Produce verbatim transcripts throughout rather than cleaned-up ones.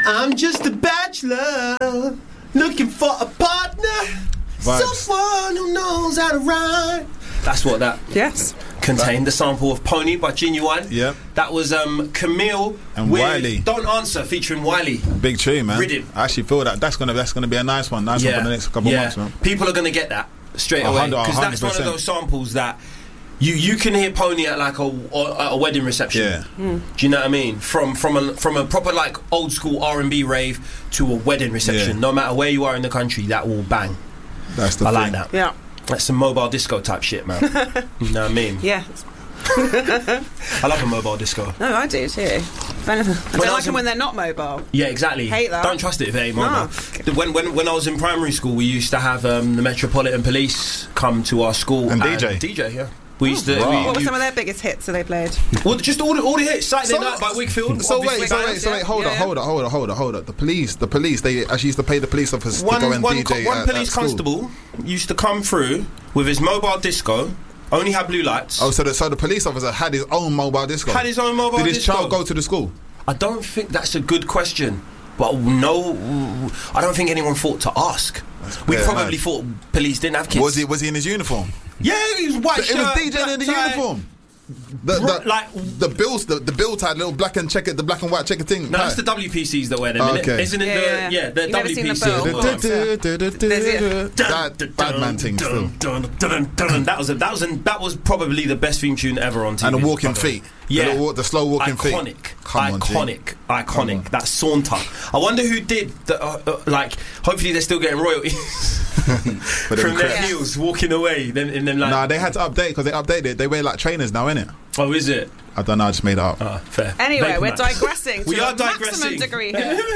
I'm just a bachelor looking for a partner. Vibes. Someone who knows how to rhyme. That's what that yes contained. The sample of Pony by Genuine. Yeah. That was um, Camille and with Wiley. Don't Answer featuring Wiley. Big tune, man. Riddim. I actually feel that that's gonna that's gonna be a nice one. Nice yeah. one for the next couple yeah. of months, man. People are gonna get that straight away because that's one of those samples that you you can hear Pony at like a, a, a wedding reception. Yeah. Mm. Do you know what I mean? From from a from a proper like old school R and B rave to a wedding reception. Yeah. No matter where you are in the country, that will bang. That's the I thing. like that. Yeah. That's some mobile disco type shit, man. You know what I mean? Yeah. I love a mobile disco. No, I do too. I don't When I like was them in- when they're not mobile. Yeah, exactly. Hate that. Don't trust it if it ain't mobile. No. When, when, when I was in primary school, we used to have um, the Metropolitan Police come to our school And D J? D J, yeah. We used to. Wow. we- What were you- some of their biggest hits that they played? well, just all the, all the hits. Saturday So- Night by Wakefield. So obviously. wait, so wait, so wait, hold Yeah, on, yeah. hold on, hold on, hold on, hold on. The police, the police, they actually used to pay the police officers One, to go and one, D J co- one at, police at school. constable used to come through with his mobile disco. Only had blue lights. Oh, so the so the police officer had his own mobile disco. Had his own mobile Did his disco. child go to the school? I don't think that's a good question. But no, I don't think anyone thought to ask. We yeah, probably mad. thought police didn't have kids. Was he was he in his uniform? Yeah, he was white It shirt. was DJing black in the tie. uniform. The, Bro, the, like- the bills, the, the bill tie, little black and checker, the black and white checker thing. No, that's the W P Cs that wear them, Oh, innit? okay. Isn't it? Yeah, the, yeah, yeah, yeah. the You've never W seen P the Cs. bill? as well. That bad man thing still. Dun, dun, dun, dun. That was a, that was an, that was probably the best theme tune ever on T V. And the walking by the way. feet. Yeah, The, little walk- the slow walking feet. iconic, Come on, G. iconic, Come iconic. on. That saunter. I wonder who did the uh, uh, like. Hopefully, they're still getting royalties them from their crepes. heels walking away. Then and then like, Nah, they had to update because they updated. They wear like trainers now, innit? oh, is it? I don't know. I just made it up. Ah, fair. Anyway, Vapor we're Max. digressing to We are a digressing. maximum degree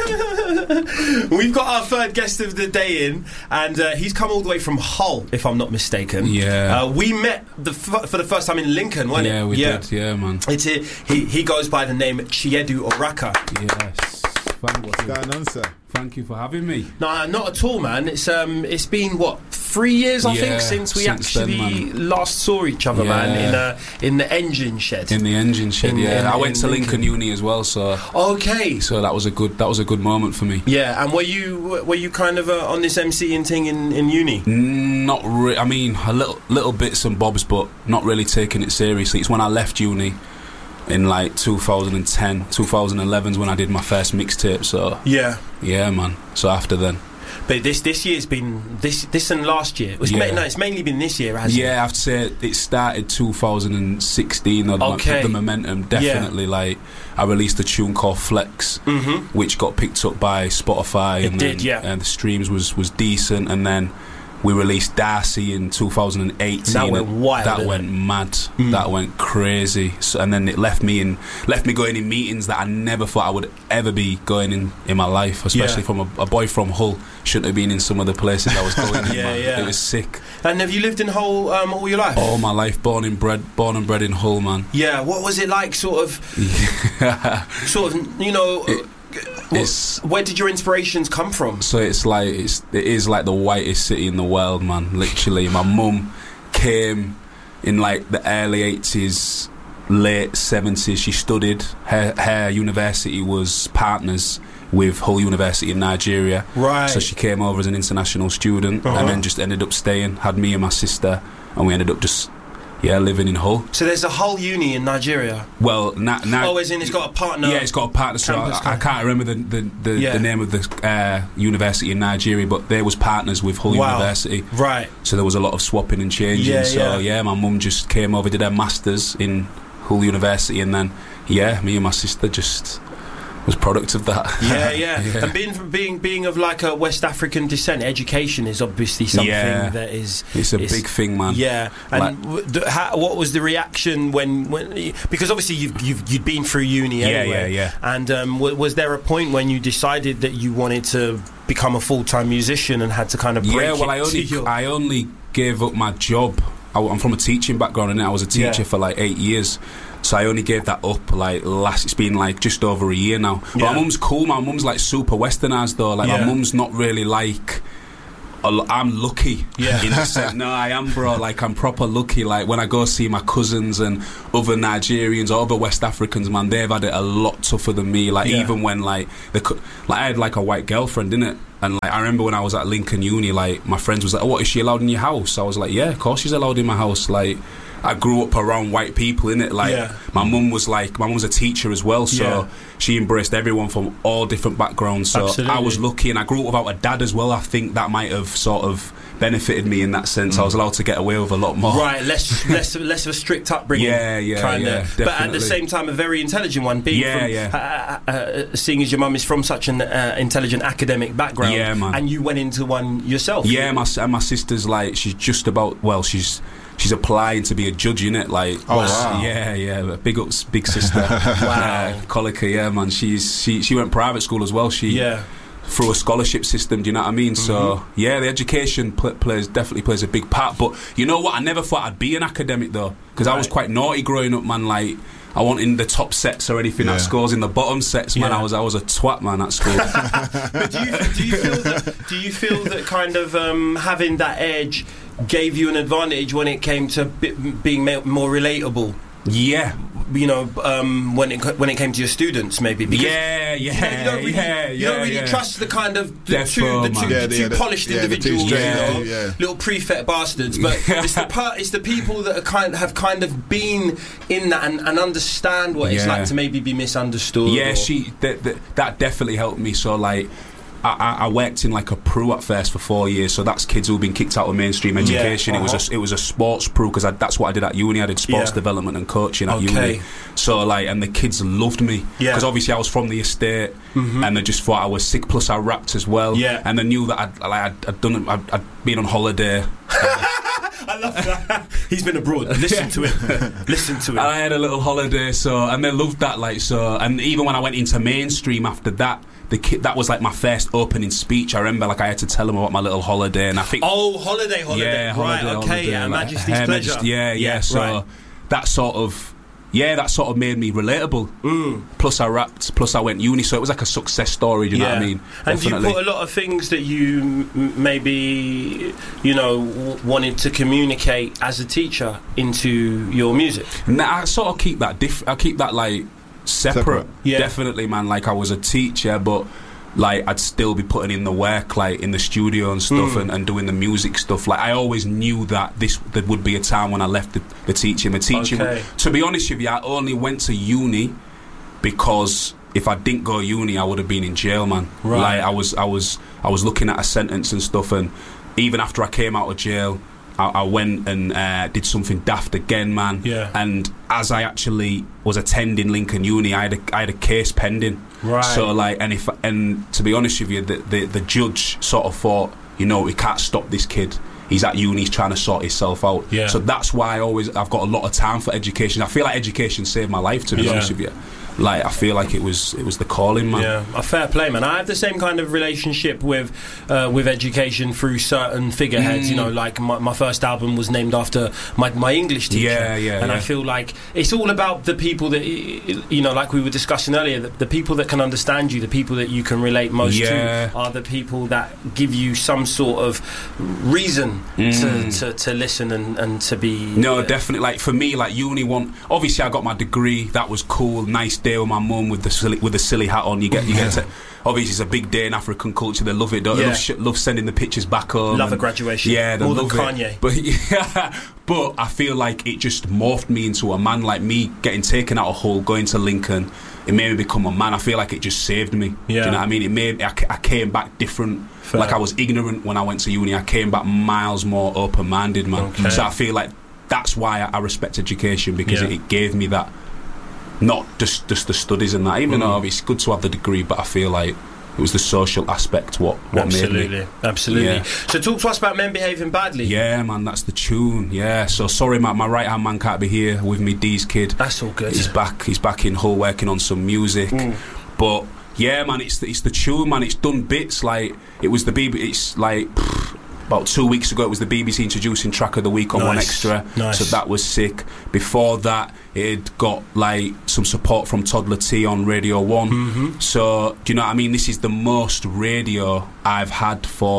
here. We've got our third guest of the day in, and uh, he's come all the way from Hull, if I'm not mistaken. Yeah. Uh, we met the f- for the first time in Lincoln, wasn't Yeah, it? we did. Yeah, man. It's a, he he goes by the name Chiedu Oraka. Yes. Thank What's you. going on, sir? Thank you for having me. No, not at all, man. It's um, it's been what three years, I Yeah, think, since we since then, actually man. last saw each other, Yeah. man. In uh, in the engine shed. In the engine shed, In- yeah. in- I went in to Lincoln, Lincoln. Uni as well, so okay. so that was a good that was a good moment for me. Yeah, and were you were you kind of uh, on this MCing thing in, in uni? Not re- I mean, a little little bits and bobs, but not really taking it seriously. It's when I left uni in like two thousand ten, two thousand eleven 's when I did my first mixtape. So Yeah. yeah, man. So after then, But this this year's been this this and last year. It was Yeah. ma- no, it's mainly been this year, hasn't it? yeah, I have to say it started two thousand sixteen. Though, the, Okay. the momentum definitely. Like I released a tune called Flex, Mm-hmm. which got picked up by Spotify. It and did, then, yeah. And the streams was was decent, and then we released Darcy in two thousand eighteen. That went and wild, That didn't went it? mad. Mm. That went crazy. So, and then it left me in, left me going in meetings that I never thought I would ever be going in in my life. Especially Yeah. from a, a boy from Hull, shouldn't have been in some of the places I was going in. Yeah, man. yeah. It was sick. And have you lived in Hull um, all your life? All my life, born and bred, born and bred in Hull, man. Yeah. What was it like? Sort of, sort of. You know, It- what- it's where did your inspirations come from? so it's like it's it is like the whitest city in the world, man. Literally, my mum came in like the early eighties, late seventies. She studied. Her her university was partners with Hull University in Nigeria. Right. So she came over as an international student, Uh-huh. and then just ended up staying. Had me and my sister, and we ended up just yeah living in Hull. So there's a Hull uni in Nigeria. Well, now now. Oh, as in it's got a partner. Yeah, it's got a partner. So Campus I, I can't remember the the, the, Yeah. the name of the uh, university in Nigeria, but they was partners with Hull Wow. University. Right. So there was a lot of swapping and changing. Yeah, so yeah. yeah. my mum just came over, did her masters in Hull University, and then yeah, me and my sister just was product of that. Yeah, yeah, Yeah. And being from being being of like a West African descent, education is obviously something Yeah. that is. It's a is- big thing, man. Yeah, and Like- w- the, how, what was the reaction when, when because obviously you've, you've you'd been through uni Yeah, anyway, yeah, yeah. and um, w- was there a point when you decided that you wanted to become a full time musician and had to kind of break Yeah, well, it I only to your... I only gave up my job. I, I'm from a teaching background, and I was a teacher Yeah. for like eight years. So I only gave that up like last. It's been like just over a year now. But Yeah. my mum's cool. My mum's like super westernised though. Like Yeah. my mum's not really like a lo- I'm lucky. Yeah. In a sense. No, I am, bro. Like, I'm proper lucky. Like, when I go see my cousins and other Nigerians or other West Africans, man, they've had it a lot tougher than me. Like, Yeah. even when, like, the, co- like, I had, like, a white girlfriend, innit? And, like, I remember when I was at Lincoln Uni, like, my friends was like, oh, what, is she allowed in your house? I was like, yeah, of course she's allowed in my house. Like, I grew up around white people, innit? Like, Yeah. my mum was like, my mum was a teacher as well, so Yeah. she embraced everyone from all different backgrounds. So Absolutely. I was lucky, and I grew up without a dad as well. I think that might have sort of benefited me in that sense. I was allowed to get away with a lot more. Right, less less less of a strict upbringing. Yeah, yeah, kinda. yeah, But at definitely. the same time, a very intelligent one. Being Yeah, from, yeah. Uh, uh, uh, seeing as your mum is from such an uh, intelligent academic background, Yeah, man. and you went into one yourself. Yeah, my and my sister's like, she's just about, well, she's she's applying to be a judge in it. Like, Oh, wow. yeah, yeah, but big ups, big sister. Wow. uh, Colica, yeah, man. She's she she went private school as well. She Yeah. through a scholarship system, do you know what I mean? Mm-hmm. So yeah, the education pl- plays definitely plays a big part. But you know what? I never thought I'd be an academic though, because I was Right. quite naughty growing up, man. Like, I wasn't in the top sets or anything. Yeah. That scores in the bottom sets, man. Yeah. I was I was a twat, man, at school. But do you do you feel that do you feel that kind of um, having that edge gave you an advantage when it came to bi- being ma- more relatable? yeah, You know, um, when it co- when it came to your students, maybe. Because yeah, yeah, You, know, you don't really, yeah, you don't yeah, really yeah. trust the kind of the Defo, two, the man. two, Yeah, the the- two yeah, the- polished yeah, the two individuals, straight, you know, yeah, yeah. little prefect bastards. But it's the part, it's the people that are kind have kind of been in that and, and understand what it's Yeah. like to maybe be misunderstood. Yeah, or- she that, that that definitely helped me. So like, I, I I worked in like a P R U at first for four years. So that's kids who've been kicked out of mainstream education. uh-huh. It was a, it was a sports P R U because that's what I did at uni. I did sports Yeah. development and coaching at Okay. uni. So like, and the kids loved me Yeah. Mm-hmm. because obviously I was from the estate, and they just thought I was sick. Plus I rapped as well. Yeah. and they knew that I'd like I'd, I'd done I'd, I'd been on holiday. I love that. He's been abroad. Listen to it. Listen to And it. I had a little holiday, so and they loved that. Like so, and even when I went into mainstream after that, the kid that was like my first opening speech. I remember like I had to tell them about my little holiday, and I think Oh, holiday, holiday. yeah, right, holiday, okay, holiday, yeah, like, Majesty's Her pleasure. Majesty- yeah, yeah. So right. that sort of. Yeah, that sort of made me relatable. Mm. Plus I rapped, plus I went uni, so it was like a success story, do you know what I mean? And you Definitely. put a lot of things that you m- maybe, you know, w- wanted to communicate as a teacher into your music. Nah, I sort of keep that diff- I keep that like separate. Separate. Yeah. Definitely, man. Like I was a teacher, but like I'd still be putting in the work, like in the studio and stuff, Mm. and, and doing the music stuff. Like I always knew that this there would be a time when I left the, the teaching. The teaching. Okay. To be honest with you, I only went to uni because if I didn't go uni, I would have been in jail, man. Right. Like I was, I was, I was looking at a sentence and stuff, and even after I came out of jail, I, I went and uh, did something daft again, man. Yeah. And as I actually was attending Lincoln Uni, I had a, I had a case pending. Right. So like, and if and to be honest with you, the the, the judge sort of thought, you know, we can't stop this kid. He's at uni, he's trying to sort himself out. Yeah. So that's why I always I've got a lot of time for education. I feel like education saved my life, to be Yeah. honest with you. Like I feel like it was it was the calling, man. Yeah, a fair play, man. I have the same kind of relationship with uh, with education through certain figureheads. Mm. You know, like my, my first album was named after my, my English teacher. Yeah, yeah, And I yeah. feel like it's all about the people that y- you know, like we were discussing earlier. The, the people that can understand you, the people that you can relate most Yeah. to, are the people that give you some sort of reason Mm. to, to, to listen and, and to be. No, uh, definitely. Like for me, like uni one. Obviously, I got my degree. That was cool. Nice day with my mum with the silly, with the silly hat on. You get you get to. Obviously, it's a big day in African culture. They love it. Don't they? Yeah. Love, sh- love sending the pictures back home. Love a and- graduation. Yeah, they More than love Kanye. it. But yeah, but I feel like it just morphed me into a man. Like me getting taken out of Hull, going to Lincoln. It made me become a man. I feel like it just saved me. Yeah. Do you know what I mean? It made I, I came back different. Fair. Like I was ignorant when I went to uni. I came back miles more open-minded, man. Okay. So I feel like that's why I, I respect education, because Yeah. it, it gave me that, not just just the studies and that. Even Mm. though it's good to have the degree, but I feel like it was the social aspect what what absolutely, made me. absolutely. Yeah. So talk to us about Men Behaving Badly. Yeah, man, that's the tune. Yeah. So sorry, my my right hand man can't be here with me. D's kid. That's all good. He's back. He's back in Hull working on some music. Mm. But yeah, man, it's the, it's the tune, man. It's done bits. Like it was the B B. It's like pff, about two weeks ago. It was the B B C introducing track of the week on Nice. One Extra. Nice. So that was sick. Before that, it got like some support from Toddler T on Radio One. Mm-hmm. So do you know what I mean? This is the most radio I've had for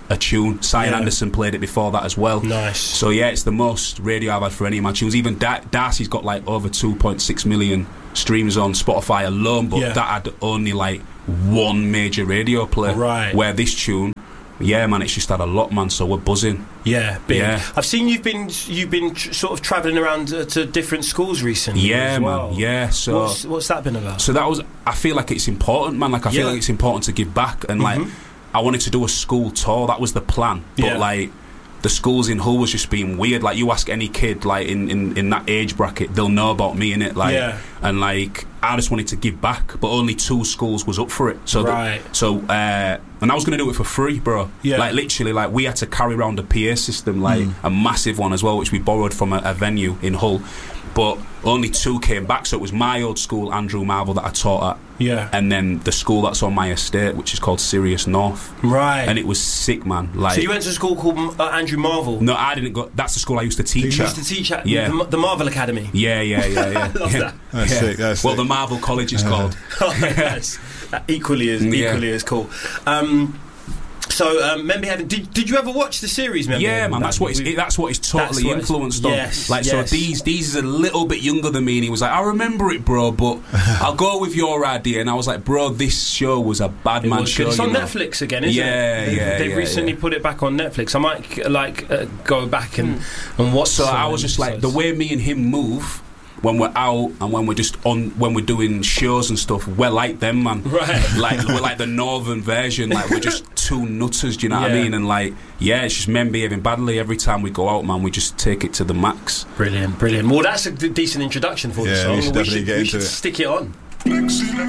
a tune. Cyan Yeah. Anderson played it before that as well. Nice. So yeah, it's the most radio I've had for any of my tunes. Even da- Darcy's got like over two point six million streams on Spotify alone, but Yeah. that had only like one major radio play. Right. Where this tune, yeah, man, it's just had a lot, man. So we're buzzing. Yeah, big. Yeah. I've seen you've been you've been tr- sort of travelling around uh, to different schools recently. Yeah, as well. man. Yeah. So What's, what's that been about? so that was. I feel like it's important, man. Like I Yeah. feel like it's important to give back, and like Mhm. I wanted to do a school tour. That was the plan, but Yeah. like. The schools in Hull was just being weird. Like you ask any kid, like in, in, in that age bracket, they'll know about me in it. Like, Yeah. and like I just wanted to give back, but only two schools was up for it. So, the- Right. so, uh, and I was going to do it for free, bro. Yeah. Like literally, like we had to carry around a P A system, like Mm. a massive one as well, which we borrowed from a, a venue in Hull. But only two came back, so it was my old school, Andrew Marvel, that I taught at, Yeah. and then the school that's on my estate, which is called Sirius North, Right. and it was sick, man. Like, so you went to a school called uh, Andrew Marvel. no, I didn't go. That's the school I used to teach You at. used to teach at Yeah. the, the Marvel Academy. Yeah, yeah, yeah, yeah. Love yeah. that. That's Yeah. sick, that's well, sick. the Marvel College is called. Oh, yes. Uh, equally as Yeah. equally as cool. Um, so, um, Memby Heaven. Did, did you ever watch the series, Memby Yeah, Heaven? man, that's what it's, We- it, that's what it's totally That's what it's- influenced yes, on. Like, yes. so these these is a little bit younger than me, and he was like, "I remember it, bro, but I'll go with your idea." And I was like, "Bro, this show was a bad It man was show." good. It's you on know? Netflix again, isn't Yeah, it? They've, yeah, They've yeah, recently yeah. put it back on Netflix. I might like uh, go back and and watch. So some I of was them just like, the episodes. way me and him move when we're out and when we're just on, when we're doing shows and stuff, we're like them, man. Right. Like we're like the northern version. Like we're just two nutters. Do you know what I Yeah. mean? And like, yeah, it's just men behaving badly every time we go out, man. We just take it to the max. Brilliant, brilliant. Well, that's a d- decent introduction for the Yeah, song. we should definitely should, get we into should it. stick it on.